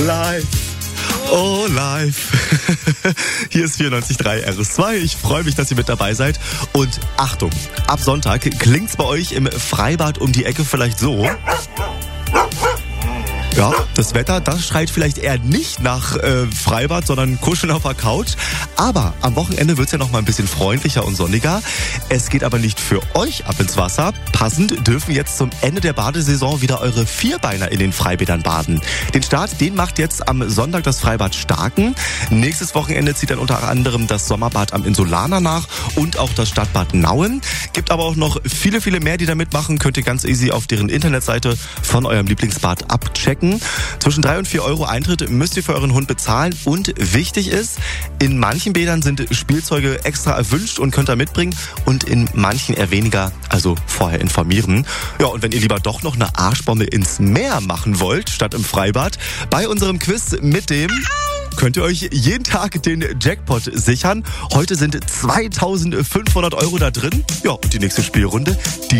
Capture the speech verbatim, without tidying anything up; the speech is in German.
Live. Oh, live. Hier ist vierundneunzig Komma drei R S zwei. Ich freue mich, dass ihr mit dabei seid. Und Achtung, ab Sonntag klingt's bei euch im Freibad um die Ecke vielleicht so. Ja, das Wetter, das schreit vielleicht eher nicht nach äh, Freibad, sondern Kuscheln auf der Couch. Aber am Wochenende wird's ja noch mal ein bisschen freundlicher und sonniger. Es geht aber nicht für euch ab ins Wasser. Passend dürfen jetzt zum Ende der Badesaison wieder eure Vierbeiner in den Freibädern baden. Den Start, den macht jetzt am Sonntag das Freibad Starken. Nächstes Wochenende zieht dann unter anderem das Sommerbad am Insulaner nach und auch das Stadtbad Nauen. Gibt aber auch noch viele, viele mehr, die da mitmachen. Könnt ihr ganz easy auf deren Internetseite von eurem Lieblingsbad abchecken. Zwischen drei und vier Euro Eintritt müsst ihr für euren Hund bezahlen. Und wichtig ist, in manchen Bädern sind Spielzeuge extra erwünscht und könnt ihr mitbringen und in manchen eher weniger, also vorher informieren. Ja, und wenn ihr lieber doch noch eine Arschbombe ins Meer machen wollt, statt im Freibad, bei unserem Quiz mit dem... könnt ihr euch jeden Tag den Jackpot sichern. Heute sind zweitausendfünfhundert Euro da drin. Ja, und die nächste Spielrunde, die